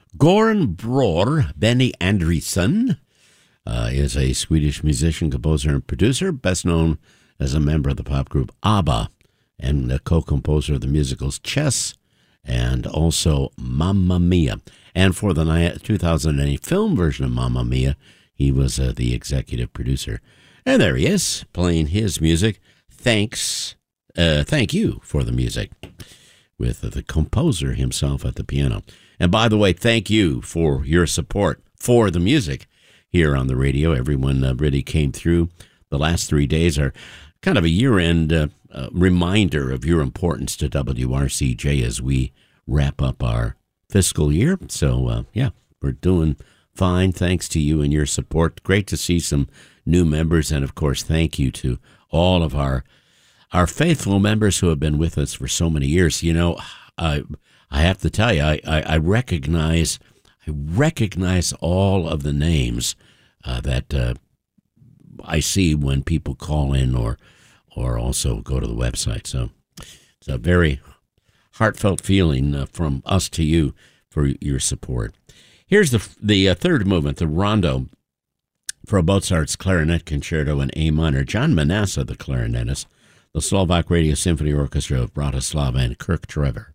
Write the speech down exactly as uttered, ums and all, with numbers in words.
Goran Bror Benny Andreasson uh, is a Swedish musician, composer, and producer, best known as a member of the pop group ABBA and the co-composer of the musicals Chess and also Mamma Mia. And for the two thousand eight film version of Mamma Mia, he was uh, the executive producer. And there he is, playing his music. Thanks, uh, thank you for the music, with the composer himself at the piano. And by the way, thank you for your support for the music here on the radio. Everyone uh, really came through. The last three days are kind of a year-end uh, uh, reminder of your importance to W R C J as we wrap up our fiscal year. So, uh, yeah, we're doing fine thanks to you and your support. Great to see some new members. And, of course, thank you to all of our our faithful members who have been with us for so many years. You know, I I have to tell you, I, I, I recognize I recognize all of the names uh, that uh, I see when people call in or or also go to the website. So it's a very heartfelt feeling uh, from us to you for your support. Here's the the uh, third movement, the Rondo, for Mozart's clarinet concerto in A minor. John Manassa, the clarinetist, the Slovak Radio Symphony Orchestra of Bratislava, and Kirk Trevor.